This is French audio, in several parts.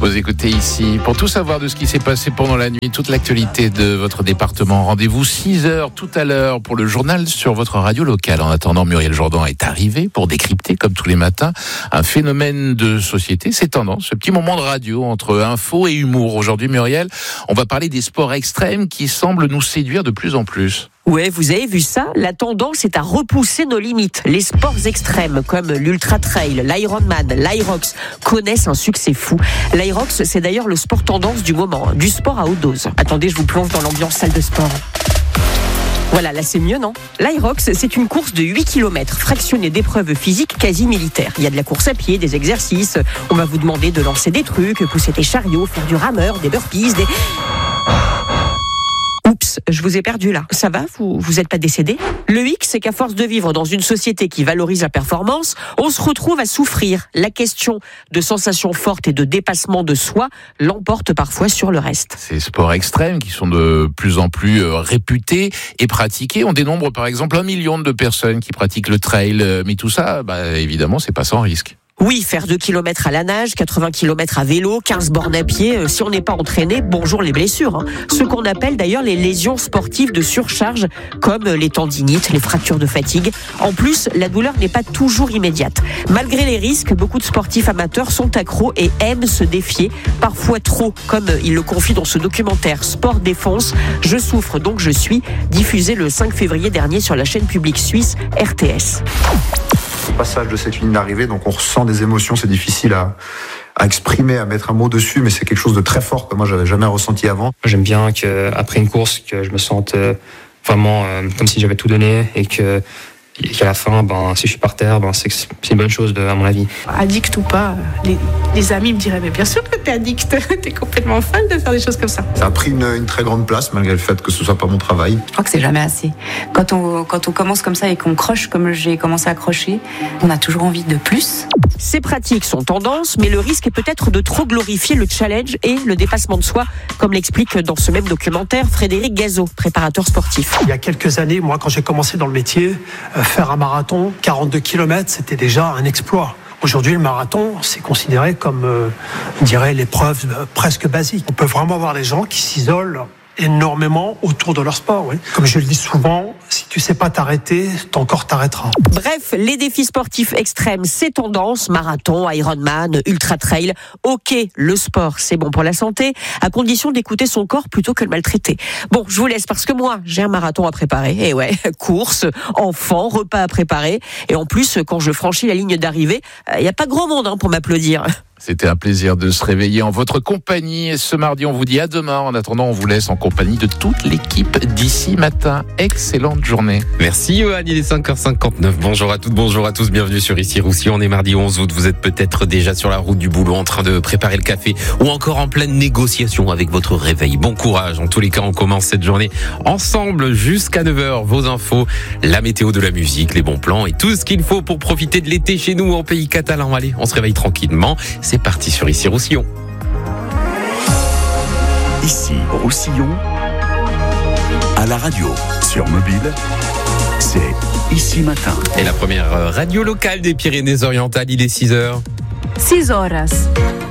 Vous écoutez ici. Pour tout savoir de ce qui s'est passé pendant la nuit, toute l'actualité de votre département, rendez-vous 6h tout à l'heure pour le journal sur votre radio locale. En attendant, Muriel Jourdan est arrivée pour décrypter, comme tous les matins, un phénomène de société. C'est tendance, ce petit moment de radio entre info et humour. Aujourd'hui, Muriel, on va parler des sports extrêmes qui semblent nous séduire de plus en plus. Ouais, vous avez vu ça? La tendance est à repousser nos limites. Les sports extrêmes comme l'ultra trail, l'Ironman, l'Irox connaissent un succès fou. L'Irox, c'est d'ailleurs le sport tendance du moment, du sport à haute dose. Attendez, je vous plonge dans l'ambiance salle de sport. Voilà, là c'est mieux, non? L'Irox, c'est une course de 8 km, fractionnée d'épreuves physiques quasi militaires. Il y a de la course à pied, des exercices, on va vous demander de lancer des trucs, pousser des chariots, faire du rameur, des burpees, des... Oups, je vous ai perdu là. Ça va? Vous êtes pas décédé? Le hic, c'est qu'à force de vivre dans une société qui valorise la performance, on se retrouve à souffrir. La question de sensations fortes et de dépassement de soi l'emporte parfois sur le reste. Ces sports extrêmes qui sont de plus en plus réputés et pratiqués. On dénombre par exemple 1 million de personnes qui pratiquent le trail. Mais tout ça, évidemment, c'est pas sans risque. Oui, faire 2 km à la nage, 80 km à vélo, 15 bornes à pied, si on n'est pas entraîné, bonjour les blessures. Ce qu'on appelle d'ailleurs les lésions sportives de surcharge, comme les tendinites, les fractures de fatigue. En plus, la douleur n'est pas toujours immédiate. Malgré les risques, beaucoup de sportifs amateurs sont accros et aiment se défier, parfois trop, comme il le confie dans ce documentaire Sport Défense. Je souffre donc je suis, diffusé le 5 février dernier sur la chaîne publique suisse RTS. Au passage de cette ligne d'arrivée, donc on ressent des émotions, c'est difficile à exprimer, à mettre un mot dessus, mais c'est quelque chose de très fort que moi j'avais jamais ressenti avant. J'aime bien qu'après une course, que je me sente vraiment comme si j'avais tout donné et qu'à la fin, si je suis par terre, c'est une bonne chose à mon avis. Addict ou pas, les amis me diraient mais bien sûr que t'es addict, t'es complètement fan de faire des choses comme ça. Ça a pris une très grande place malgré le fait que ce soit pas mon travail. Je crois que c'est jamais assez. Quand on commence comme ça et qu'on croche comme j'ai commencé à crocher, on a toujours envie de plus. Ces pratiques sont tendances, mais le risque est peut-être de trop glorifier le challenge et le dépassement de soi, comme l'explique dans ce même documentaire Frédéric Gazot, préparateur sportif. Il y a quelques années, moi, quand j'ai commencé dans le métier, faire un marathon, 42 km, c'était déjà un exploit. Aujourd'hui, le marathon, c'est considéré comme, on dirait, l'épreuve presque basique. On peut vraiment avoir des gens qui s'isolent énormément autour de leur sport. Oui. Comme je le dis souvent, si tu sais pas t'arrêter, ton corps t'arrêtera. Bref, les défis sportifs extrêmes, c'est tendance, marathon, Ironman, ultra trail. Ok, le sport, c'est bon pour la santé, à condition d'écouter son corps plutôt que le maltraiter. Bon, je vous laisse parce que moi, j'ai un marathon à préparer. Et ouais, course, enfant, repas à préparer. Et en plus, quand je franchis la ligne d'arrivée, il n'y a pas grand monde pour m'applaudir. C'était un plaisir de se réveiller en votre compagnie. Ce mardi, on vous dit à demain. En attendant, on vous laisse en compagnie de toute l'équipe d'ici matin. Excellente journée. Merci Johan, il est 5h59. Bonjour à toutes, bonjour à tous. Bienvenue sur Ici Roussillon. On est mardi 11 août. Vous êtes peut-être déjà sur la route du boulot en train de préparer le café ou encore en pleine négociation avec votre réveil. Bon courage. En tous les cas, on commence cette journée ensemble jusqu'à 9h. Vos infos, la météo de la musique, les bons plans et tout ce qu'il faut pour profiter de l'été chez nous en pays catalan. Allez, on se réveille tranquillement. C'est parti sur Ici Roussillon. Ici Roussillon, à la radio, sur mobile, c'est Ici Matin. Et la première radio locale des Pyrénées-Orientales, il est 6h. 6 horas.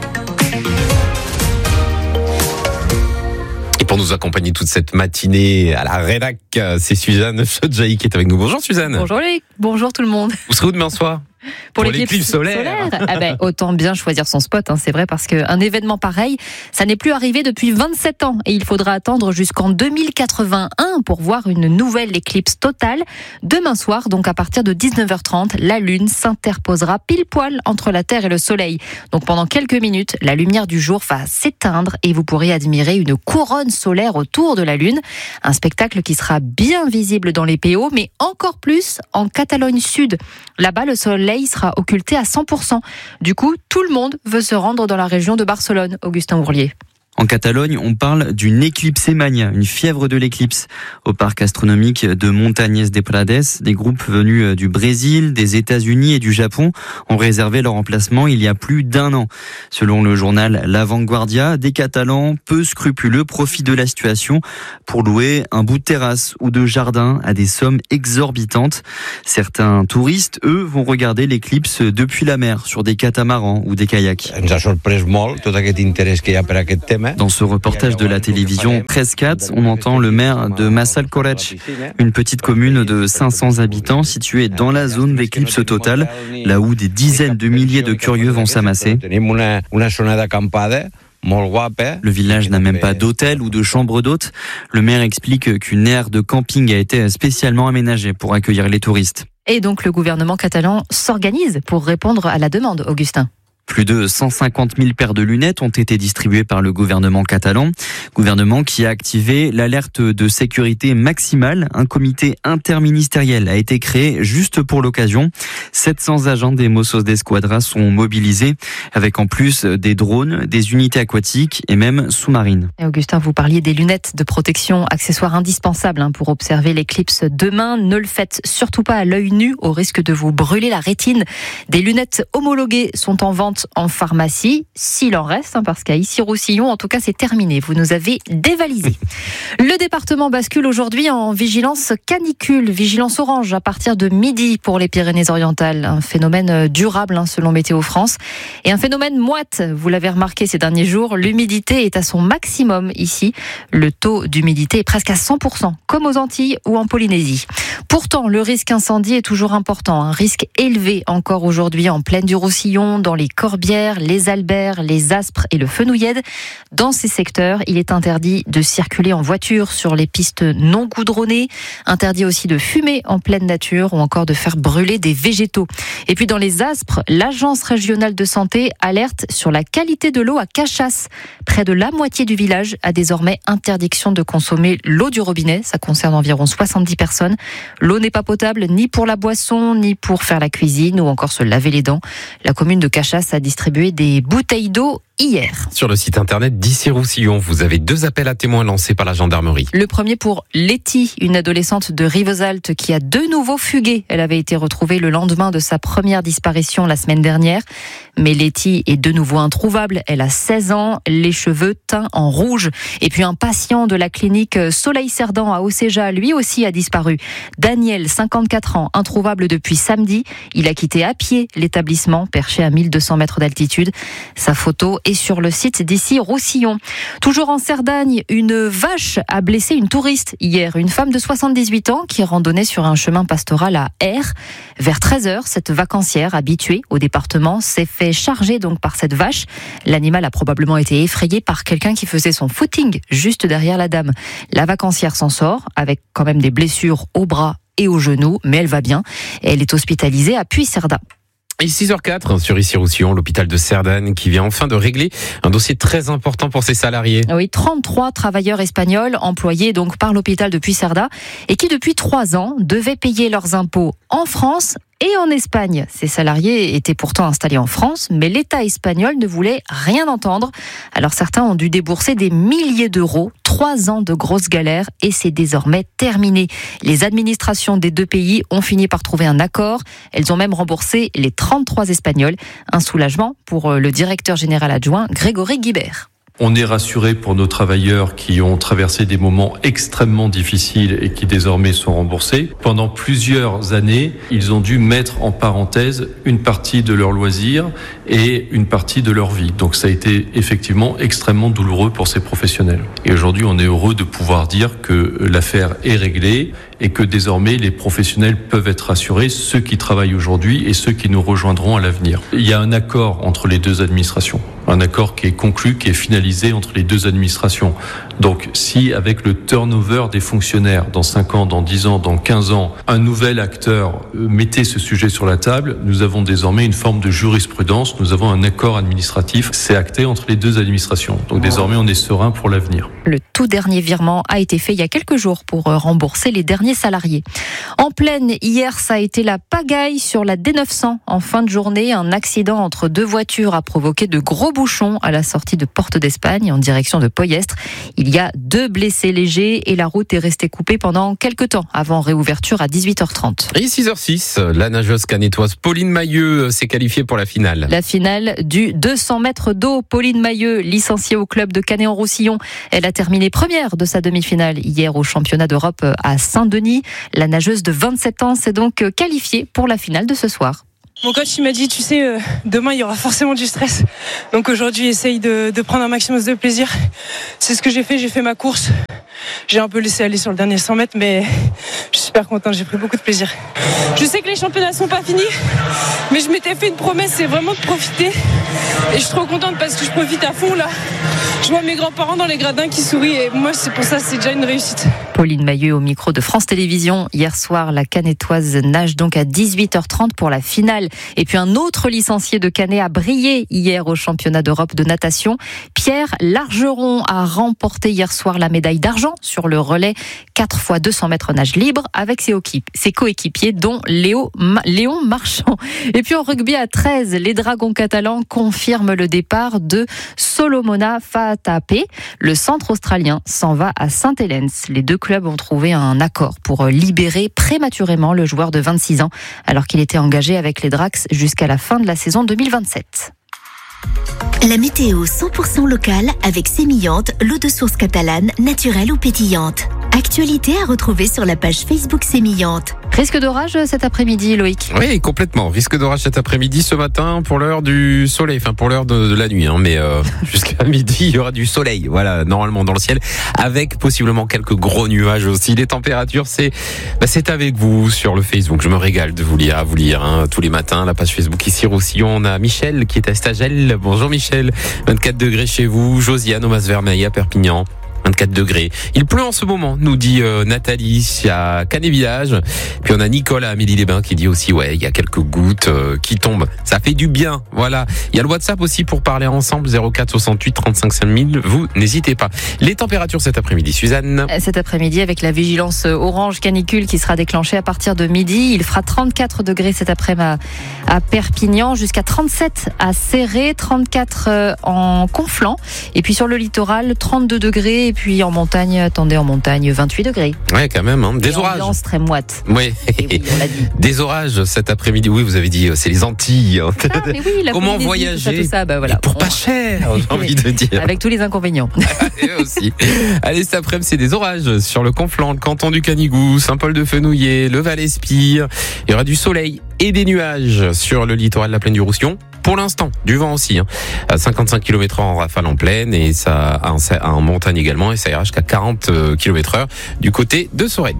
Et pour nous accompagner toute cette matinée à la rédac, c'est Suzanne Chodjaï qui est avec nous. Bonjour Suzanne. Bonjour Loïc, bonjour tout le monde. Vous serez où demain soir? Pour l'éclipse solaire. Autant bien choisir son spot, c'est vrai, parce qu'un événement pareil, ça n'est plus arrivé depuis 27 ans et il faudra attendre jusqu'en 2081 pour voir une nouvelle éclipse totale. Demain soir, donc à partir de 19h30, la Lune s'interposera pile poil entre la Terre et le Soleil. Donc pendant quelques minutes, la lumière du jour va s'éteindre et vous pourrez admirer une couronne solaire autour de la Lune. Un spectacle qui sera bien visible dans les PO, mais encore plus en Catalogne Sud. Là-bas, le Soleil sera occulté à 100%. Du coup, tout le monde veut se rendre dans la région de Barcelone, Augustin Ourlier. En Catalogne, on parle d'une éclipsémania, une fièvre de l'éclipse. Au parc astronomique de Montañes de Prades, des groupes venus du Brésil, des États-Unis et du Japon ont réservé leur emplacement il y a plus d'1 an. Selon le journal La Vanguardia, des Catalans peu scrupuleux profitent de la situation pour louer un bout de terrasse ou de jardin à des sommes exorbitantes. Certains touristes, eux, vont regarder l'éclipse depuis la mer sur des catamarans ou des kayaks. Ens ha sorprès molt tot aquest interès que hi ha per aquest tema. Dans ce reportage de la télévision Presse 4, on entend le maire de Massalcoreig, une petite commune de 500 habitants située dans la zone d'éclipse totale, là où des dizaines de milliers de curieux vont s'amasser. Le village n'a même pas d'hôtel ou de chambre d'hôtes. Le maire explique qu'une aire de camping a été spécialement aménagée pour accueillir les touristes. Et donc le gouvernement catalan s'organise pour répondre à la demande, Augustin. Plus de 150 000 paires de lunettes ont été distribuées par le gouvernement catalan. Gouvernement qui a activé l'alerte de sécurité maximale. Un comité interministériel a été créé juste pour l'occasion. 700 agents des Mossos d'Esquadra sont mobilisés avec en plus des drones, des unités aquatiques et même sous-marines. Et Augustin, vous parliez des lunettes de protection, accessoire indispensable pour observer l'éclipse demain. Ne le faites surtout pas à l'œil nu au risque de vous brûler la rétine. Des lunettes homologuées sont en vente en pharmacie, s'il en reste, parce qu'à Issy-Roussillon, en tout cas, c'est terminé. Vous nous avez dévalisé. Le département bascule aujourd'hui en vigilance canicule, vigilance orange à partir de midi pour les Pyrénées-Orientales. Un phénomène durable, selon Météo France. Et un phénomène moite, vous l'avez remarqué ces derniers jours, l'humidité est à son maximum ici. Le taux d'humidité est presque à 100%, comme aux Antilles ou en Polynésie. Pourtant, le risque incendie est toujours important. Un risque élevé encore aujourd'hui en plaine du Roussillon, dans les Corbières, les Alberts, les Aspres et le Fenouillède. Dans ces secteurs, il est interdit de circuler en voiture sur les pistes non goudronnées. Interdit aussi de fumer en pleine nature ou encore de faire brûler des végétaux. Et puis dans les Aspres, l'Agence régionale de santé alerte sur la qualité de l'eau à Cachas. Près de la moitié du village a désormais interdiction de consommer l'eau du robinet. Ça concerne environ 70 personnes. L'eau n'est pas potable ni pour la boisson, ni pour faire la cuisine ou encore se laver les dents. La commune de Cachas a distribué des bouteilles d'eau hier. Sur le site internet d'Issy-Roussillon, vous avez 2 appels à témoins lancés par la gendarmerie. Le premier pour Letty, une adolescente de Rivesaltes qui a de nouveau fugué. Elle avait été retrouvée le lendemain de sa première disparition la semaine dernière. Mais Letty est de nouveau introuvable. Elle a 16 ans, les cheveux teints en rouge. Et puis un patient de la clinique Soleil-Cerdan à Océja, lui aussi a disparu. Daniel, 54 ans, introuvable depuis samedi. Il a quitté à pied l'établissement, perché à 1200 mètres d'altitude. Sa photo est sur le site d'Issy-Roussillon. Toujours en Cerdagne, une vache a blessé une touriste hier. Une femme de 78 ans qui randonnait sur un chemin pastoral à Aire. Vers 13h, cette vacancière habituée au département s'est fait charger donc par cette vache. L'animal a probablement été effrayé par quelqu'un qui faisait son footing juste derrière la dame. La vacancière s'en sort avec quand même des blessures au bras et au genou, mais elle va bien. Elle est hospitalisée à Puy-Cerda. Et 6h04 sur Issy-Roussillon, l'hôpital de Cerdagne qui vient enfin de régler un dossier très important pour ses salariés. Oui, 33 travailleurs espagnols employés donc par l'hôpital de Puy-Cerda et qui depuis 3 ans devaient payer leurs impôts en France et en Espagne. Ces salariés étaient pourtant installés en France, mais l'État espagnol ne voulait rien entendre. Alors certains ont dû débourser des milliers d'euros, 3 ans de grosses galères et c'est désormais terminé. Les administrations des 2 pays ont fini par trouver un accord. Elles ont même remboursé les 33 Espagnols. Un soulagement pour le directeur général adjoint Grégory Guibert. On est rassuré pour nos travailleurs qui ont traversé des moments extrêmement difficiles et qui désormais sont remboursés. Pendant plusieurs années, ils ont dû mettre en parenthèse une partie de leur loisir et une partie de leur vie. Donc ça a été effectivement extrêmement douloureux pour ces professionnels. Et aujourd'hui, on est heureux de pouvoir dire que l'affaire est réglée et que désormais les professionnels peuvent être rassurés, ceux qui travaillent aujourd'hui et ceux qui nous rejoindront à l'avenir. Il y a un accord entre les 2 administrations, un accord qui est conclu, qui est finalisé entre les 2 administrations. Donc si avec le turnover des fonctionnaires dans 5 ans, dans 10 ans, dans 15 ans, un nouvel acteur mettait ce sujet sur la table, nous avons désormais une forme de jurisprudence, nous avons un accord administratif, c'est acté entre les 2 administrations. Donc désormais on est serein pour l'avenir. Le tout dernier virement a été fait il y a quelques jours pour rembourser les derniers salariés. En Plaine, hier, ça a été la pagaille sur la D900. En fin de journée, un accident entre 2 voitures a provoqué de gros bouchon à la sortie de Porte d'Espagne en direction de Poyestre. Il y a 2 blessés légers et la route est restée coupée pendant quelques temps avant réouverture à 18h30. Et 6h06, la nageuse canétoise Pauline Mailleux s'est qualifiée pour la finale. La finale du 200 mètres d'eau. Pauline Mailleux, licenciée au club de Canet-en-Roussillon. Elle a terminé première de sa demi-finale hier au championnat d'Europe à Saint-Denis. La nageuse de 27 ans s'est donc qualifiée pour la finale de ce soir. Mon coach il m'a dit, tu sais, demain il y aura forcément du stress. Donc aujourd'hui, essaye de prendre un maximum de plaisir. C'est ce que j'ai fait ma course. J'ai un peu laissé aller sur le dernier 100 mètres, mais je suis super contente, j'ai pris beaucoup de plaisir. Je sais que les championnats sont pas finis, mais je m'étais fait une promesse, c'est vraiment de profiter. Et je suis trop contente parce que je profite à fond là. Je vois mes grands-parents dans les gradins qui sourient et moi c'est pour ça, c'est déjà une réussite. Pauline Mailleux au micro de France Télévisions. Hier soir, la Canétoise nage donc à 18h30 pour la finale. Et puis un autre licencié de Canet a brillé hier au championnat d'Europe de natation. Pierre Largeron a remporté hier soir la médaille d'argent sur le relais 4 x 200 mètres nage libre avec ses coéquipiers dont Léon Marchand. Et puis en rugby à 13, les Dragons catalans confirment le départ de Solomona Faatape. Le centre australien s'en va à Saint-Hélène. Les 2 clubs ont trouvé un accord pour libérer prématurément le joueur de 26 ans alors qu'il était engagé avec les Drax jusqu'à la fin de la saison 2027. La météo 100% locale avec Sémillante, l'eau de source catalane, naturelle ou pétillante. Actualité à retrouver sur la page Facebook Sémillante. Risque d'orage cet après-midi, Loïc? Oui, complètement. Risque d'orage cet après-midi, ce matin, pour l'heure du soleil, enfin pour l'heure de la nuit, mais jusqu'à midi, il y aura du soleil, voilà, normalement dans le ciel, avec possiblement quelques gros nuages aussi. Les températures, c'est avec vous sur le Facebook. Je me régale de vous lire tous les matins, la page Facebook ici Roussillon. On a Michel qui est à Stagel. Bonjour Michel. 24 degrés chez vous. Josiane au Mas-Vermeil à Perpignan. 24 degrés. Il pleut en ce moment, nous dit Nathalie à Canet-Village. Puis on a Nicole à Amélie-les-Bains qui dit aussi, ouais, il y a quelques gouttes qui tombent. Ça fait du bien, voilà. Il y a le WhatsApp aussi pour parler ensemble, 04 68 35 5000. Vous, n'hésitez pas. Les températures cet après-midi, Suzanne? Cet après-midi, avec la vigilance orange canicule qui sera déclenchée à partir de midi, il fera 34 degrés cet après-midi à Perpignan, jusqu'à 37 à Céré, 34 en Conflans. Et puis sur le littoral, 32 degrés. Et puis en montagne, 28 degrés. Ouais, quand même, hein. Des orages. Ambiance très moite. Oui. Oui, on l'a dit. Des orages cet après-midi. Oui, vous avez dit, c'est les Antilles. Ah, mais oui, la comment voyager tout ça, voilà. pour pas cher, j'ai envie de dire. Avec tous les inconvénients. Et aussi. Allez, cet après-midi, c'est des orages sur le Conflans, le canton du Canigou, Saint-Paul-de-Fenouillet, le Val-Espire. Il y aura du soleil et des nuages sur le littoral de la plaine du Roussillon. Pour l'instant, du vent aussi, à 55 km/h en rafale en plaine et ça en montagne également, et ça ira jusqu'à 40 km/h du côté de Sorède.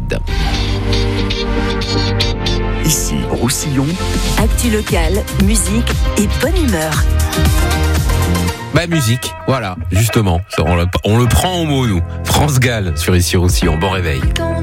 Ici, Roussillon. Actu locale, musique et bonne humeur. Musique, voilà, justement, on le prend au mot, nous. France Gall sur Ici Roussillon. Bon réveil.